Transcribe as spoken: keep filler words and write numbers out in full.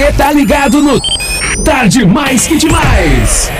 Cê tá ligado no Tarde Mais Que Demais.